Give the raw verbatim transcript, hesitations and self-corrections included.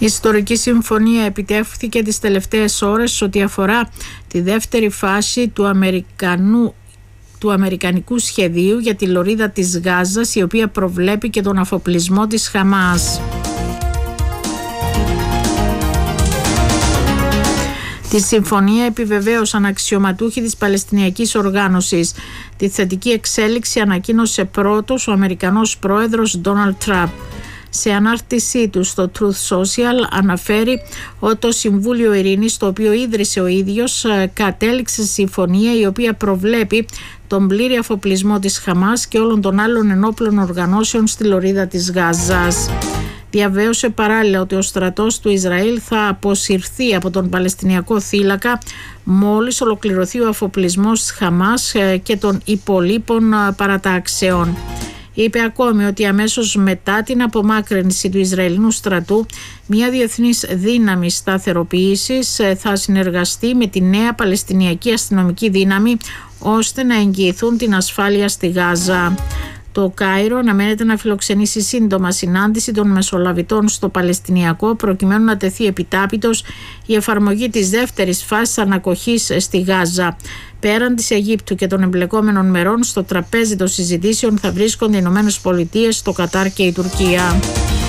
Ιστορική συμφωνία επιτεύχθηκε τις τελευταίες ώρες ό,τι αφορά τη δεύτερη φάση του Αμερικανού του Αμερικανικού σχεδίου για τη λωρίδα της Γάζας, η οποία προβλέπει και τον αφοπλισμό της Χαμάς. Τη συμφωνία επιβεβαίωσαν αξιωματούχοι της Παλαιστινιακής Οργάνωσης. Τη θετική εξέλιξη ανακοίνωσε πρώτος ο Αμερικανός πρόεδρος Ντόναλντ Τραμπ. Σε ανάρτησή του στο Truth Social αναφέρει ότι το Συμβούλιο Ειρήνης, το οποίο ίδρυσε ο ίδιος, κατέληξε συμφωνία η οποία προβλέπει τον πλήρη αφοπλισμό της Χαμάς και όλων των άλλων ενόπλων οργανώσεων στη λωρίδα της Γάζας. Διαβέωσε παράλληλα ότι ο στρατός του Ισραήλ θα αποσυρθεί από τον Παλαιστινιακό θύλακα μόλις ολοκληρωθεί ο αφοπλισμός της Χαμάς και των υπολείπων παρατάξεων. Είπε ακόμη ότι αμέσως μετά την απομάκρυνση του Ισραηλινού στρατού, μια διεθνής δύναμη σταθεροποίησης θα συνεργαστεί με τη νέα Παλαιστινιακή αστυνομική δύναμη ώστε να εγγυηθούν την ασφάλεια στη Γάζα. Το Κάιρο αναμένεται να φιλοξενήσει σύντομα συνάντηση των μεσολαβητών στο Παλαιστινιακό προκειμένου να τεθεί επιτάπητος η εφαρμογή της δεύτερης φάσης ανακοχής στη Γάζα. Πέραν της Αιγύπτου και των εμπλεκόμενων μερών, στο τραπέζι των συζητήσεων θα βρίσκονται οι Ηνωμένες Πολιτείες, το Κατάρ και η Τουρκία.